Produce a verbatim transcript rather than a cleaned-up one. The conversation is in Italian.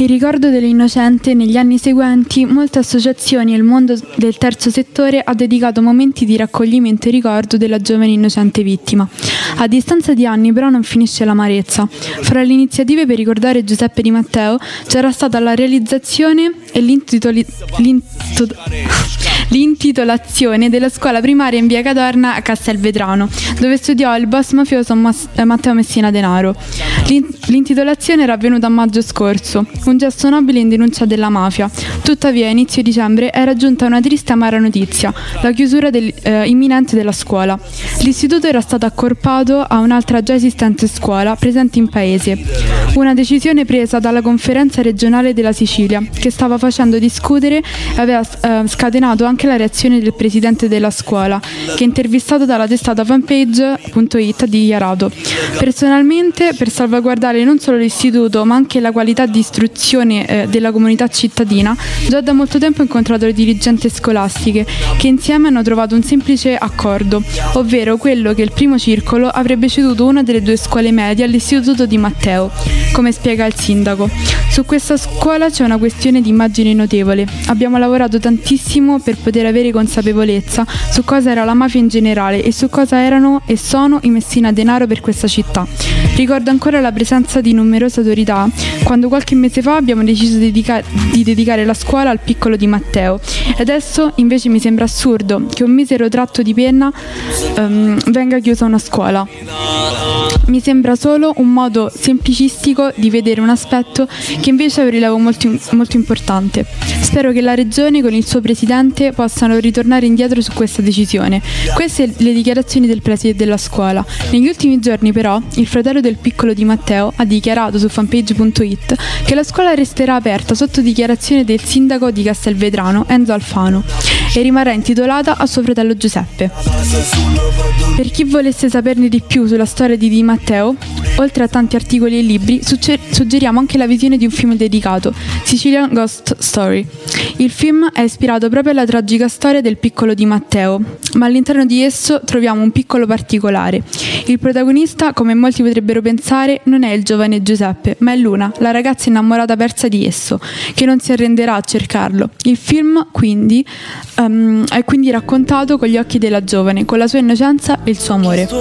Il ricordo dell'innocente negli anni seguenti, molte associazioni e il mondo del terzo settore ha dedicato momenti di raccoglimento e ricordo della giovane innocente vittima. A distanza di anni però non finisce l'amarezza. Fra le iniziative per ricordare Giuseppe Di Matteo c'era stata la realizzazione e l'intitoli- l'intito- l'intitolazione della scuola primaria in via Cadorna a Castelvetrano, dove studiò il boss mafioso Mas- Matteo Messina Denaro. L'in- l'intitolazione era avvenuta a maggio scorso, un gesto nobile in denuncia della mafia. Tuttavia, a inizio dicembre era giunta una triste e amara notizia, la chiusura del, eh, imminente della scuola. L'istituto era stato accorpato a un'altra già esistente scuola presente in paese. Una decisione presa dalla conferenza regionale della Sicilia, che stava facendo discutere e aveva eh, scatenato anche la reazione del presidente della scuola, che intervistato dalla testata fanpage punto it ha dichiarato: personalmente, per salvaguardare non solo l'istituto ma anche la qualità di istruzione eh, della comunità cittadina, già da molto tempo ho incontrato le dirigenti scolastiche che insieme hanno trovato un semplice accordo, ovvero quello che il primo circolo avrebbe ceduto una delle due scuole medie all'istituto Di Matteo, come spiega il sindaco. Su questa scuola c'è una questione di immagine notevole. Abbiamo lavorato tantissimo per poter avere consapevolezza su cosa era la mafia in generale e su cosa erano e sono i Messina Denaro per questa città. Ricordo ancora la presenza di numerose autorità quando qualche mese fa abbiamo deciso di, dedica- di dedicare la scuola al piccolo Di Matteo. E adesso invece mi sembra assurdo che un misero tratto di penna um, venga chiusa una scuola. Mi sembra solo un modo semplicistico di vedere un aspetto che invece ha un rilievo molto, molto importante. Spero che la Regione con il suo Presidente possano ritornare indietro su questa decisione. Queste le dichiarazioni del preside della scuola. Negli ultimi giorni però il fratello del piccolo Di Matteo ha dichiarato su fanpage punto it che la scuola resterà aperta sotto dichiarazione del sindaco di Castelvetrano, Enzo Alfano, e rimarrà intitolata a suo fratello Giuseppe. Per chi volesse saperne di più sulla storia di Di Matteo, oltre a tanti articoli e libri, suggeriamo anche la visione di un film dedicato, Sicilian Ghost Story. Il film è ispirato proprio alla tragica storia del piccolo Di Matteo, ma all'interno di esso troviamo un piccolo particolare. Il protagonista, come molti potrebbero pensare, non è il giovane Giuseppe, ma è Luna, la ragazza innamorata persa di esso, che non si arrenderà a cercarlo. Il film, quindi, um, è quindi raccontato con gli occhi della giovane, con la sua innocenza e il suo amore.